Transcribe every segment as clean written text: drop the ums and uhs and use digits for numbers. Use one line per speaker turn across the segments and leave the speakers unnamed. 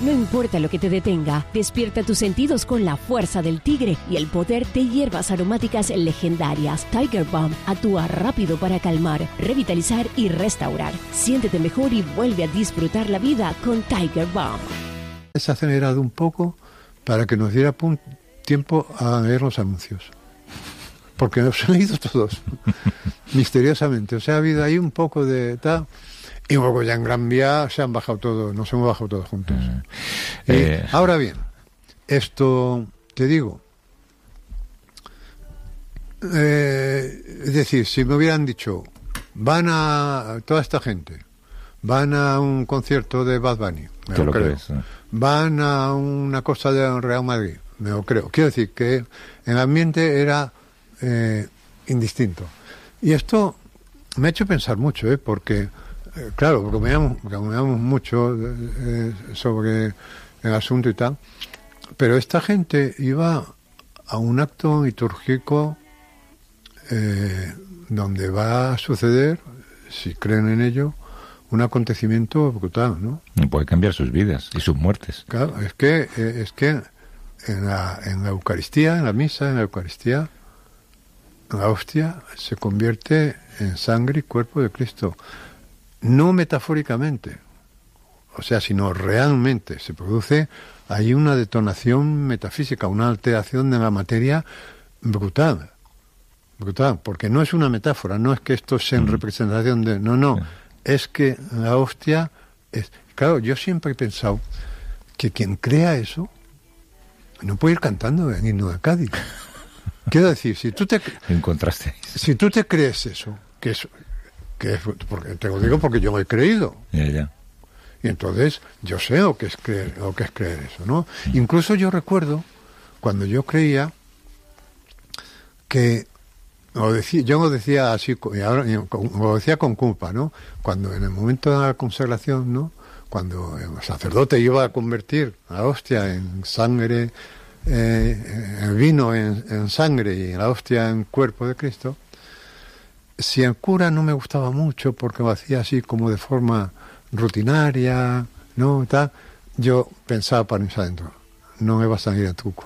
No importa lo que te detenga, despierta tus sentidos con la fuerza del tigre y el poder de hierbas aromáticas legendarias. Tiger Balm actúa rápido para calmar, revitalizar y restaurar. Siéntete mejor y vuelve a disfrutar la vida con Tiger Balm.
Es acelerado un poco para que nos diera tiempo a ver los anuncios. Porque los han leído todos, misteriosamente. O sea, ha habido ahí un poco de tal. Y luego ya en Gran Vía se han bajado todos, nos hemos bajado todos juntos. Ahora bien, esto te digo. Es decir, si me hubieran dicho, toda esta gente, van a un concierto de Bad Bunny, me lo creo. Van a una cosa de Real Madrid, me lo creo. Quiero decir que el ambiente era indistinto. Y esto me ha hecho pensar mucho, porque, claro, bromeamos mucho sobre el asunto y tal, pero esta gente iba a un acto litúrgico donde va a suceder, si creen en ello, un acontecimiento brutal, ¿no?
Puede cambiar sus vidas y sus muertes.
Claro, es que en la Eucaristía, en la misa, en la Eucaristía, la hostia se convierte en sangre y cuerpo de Cristo. No metafóricamente, o sea, sino realmente se produce ahí una detonación metafísica, una alteración de la materia brutal, porque no es una metáfora, no es que esto sea en representación de... No, es que la hostia es... Claro, yo siempre he pensado que quien crea eso no puede ir cantando en himno de Cádiz. Quiero decir, si tú te crees eso, que es porque te lo digo porque yo lo he creído.
Ya.
Y entonces yo sé lo que es creer eso, ¿no? Incluso yo recuerdo cuando yo creía que yo lo decía así, y ahora lo decía con culpa, ¿no? Cuando en el momento de la consagración, ¿no? Cuando el sacerdote iba a convertir la hostia en sangre, el vino en sangre y la hostia en cuerpo de Cristo, si el cura no me gustaba mucho porque lo hacía así como de forma rutinaria, ¿no? Tal, yo pensaba para mis adentro, no me va a salir el truco.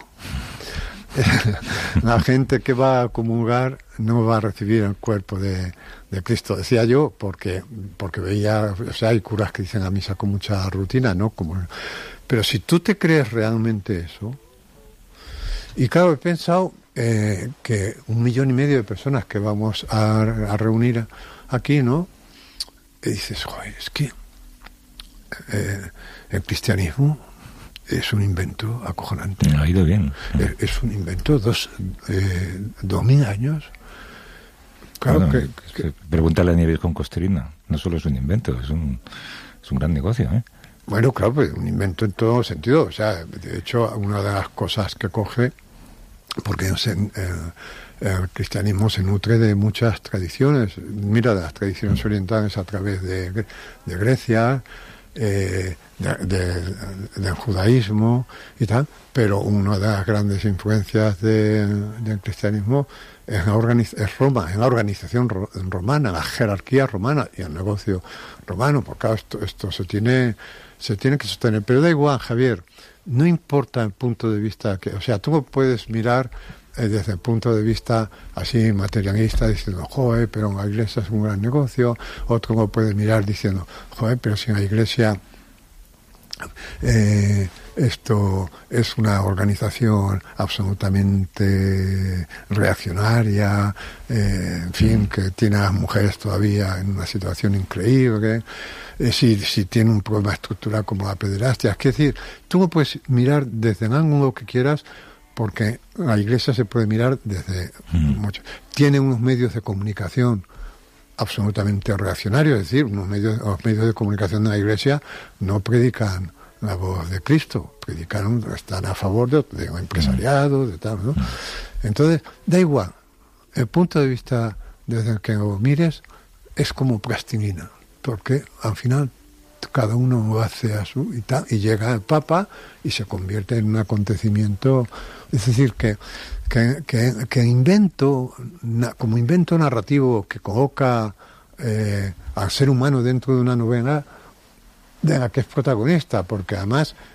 La gente que va a comulgar no va a recibir el cuerpo de Cristo, decía yo, porque veía, o sea, hay curas que dicen la misa con mucha rutina, ¿no? Pero si tú te crees realmente eso, y claro, he pensado que 1,5 millones de personas que vamos a reunir aquí, ¿no? Y dices, joder, es que el cristianismo es un invento acojonante.
Ha ido bien.
Es un invento, 2.000 años. Claro,
pregúntale a Nieves con Costerina. No solo es un invento, es un gran negocio, ¿eh?
Bueno, claro, pues un invento en todo sentido. O sea, de hecho, una de las cosas que coge, porque el cristianismo se nutre de muchas tradiciones. Mira, de las tradiciones orientales a través de Grecia, del judaísmo y tal, pero una de las grandes influencias del cristianismo es Roma, en la organización romana, la jerarquía romana y el negocio romano, porque claro, esto se tiene que sostener. Pero da igual, Javier, no importa el punto de vista o sea, tú puedes mirar desde el punto de vista así materialista diciendo, joder, pero la iglesia es un gran negocio. Otro lo puede mirar diciendo, joder, pero si en la iglesia esto es una organización absolutamente reaccionaria, en fin, que tiene a las mujeres todavía en una situación increíble, si tiene un problema estructural como la pederastia. Es decir, tú lo puedes mirar desde el ángulo que quieras, porque la iglesia se puede mirar desde mucho. Tiene unos medios de comunicación absolutamente reaccionarios, es decir, los medios de comunicación de la iglesia no predican la voz de Cristo, están a favor de empresariado, de tal, ¿no? Entonces, da igual, el punto de vista desde el que lo mires es como plastilina, porque al final cada uno lo hace a su y tal, y llega el Papa y se convierte en un acontecimiento. Es decir, que como invento narrativo que coloca al ser humano dentro de una novela de la que es protagonista, porque además